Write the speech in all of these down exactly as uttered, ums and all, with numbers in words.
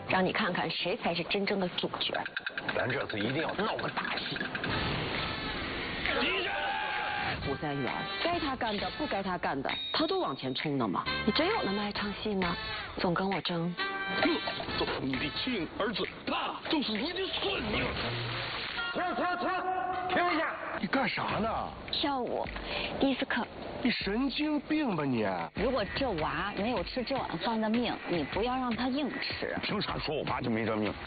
让你看看谁才是真正的主角。 咱这次一定要闹个大戏。敌人！ 吴三元，该他干的不该他干的，他都往前冲的嘛。你真有那么爱唱戏吗？总跟我争。 这都是你的亲儿子，他都是你的孙女。停停停！停一下！你干啥呢？ 跳舞，迪斯科。 你神经病吧你！ 如果这娃没有吃这碗饭的命，你不要让他硬吃。 凭啥说我妈就没这命？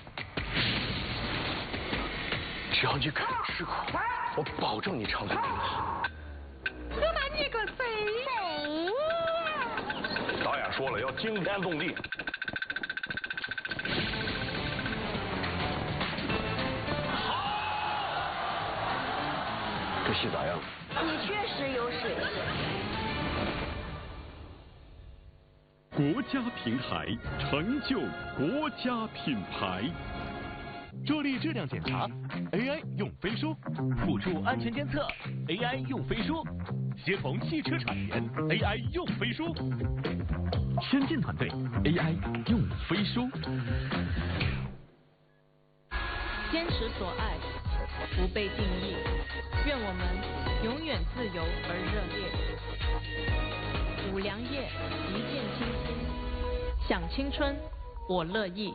只要你肯吃苦，我保证你唱得更好。 我把你个贼贼！ 导演说了，要惊天动地。这戏咋样？ 你确实有水平。 国家平台，成就国家品牌。 助力质量检查 ，A I 用飞书；辅助安全监测 ，A I 用飞书；协同汽车产研 ，A I 用飞书；先进团队 ，A I 用飞书。 坚持所爱，不被定义。愿我们永远自由而热烈。五粮液，一见倾心，想青春，我乐意。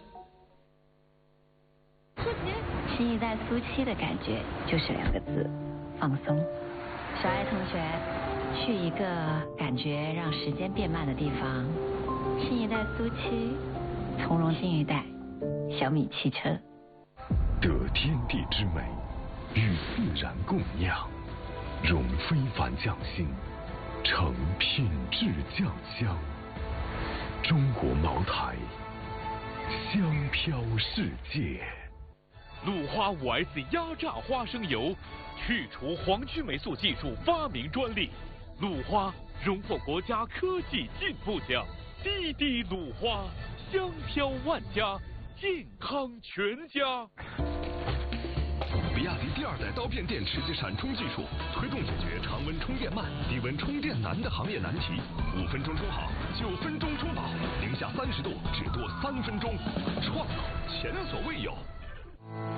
新一代苏七的感觉就是两个字：放松。小爱同学，去一个感觉让时间变慢的地方。新一代苏七，从容新一代，小米汽车。 得天地之美，与自然共酿，融非凡匠心，成品质酱香。中国茅台，香飘世界。 鲁花 五 S 压榨花生油，去除黄曲霉素技术发明专利，鲁花荣获国家科技进步奖。滴滴鲁花，香飘万家，健康全家。 比亚迪第二代刀片电池及闪充技术，推动解决常温充电慢、低温充电难的行业难题。五分钟充好，九分钟充饱，零下三十度只多三分钟，创造前所未有。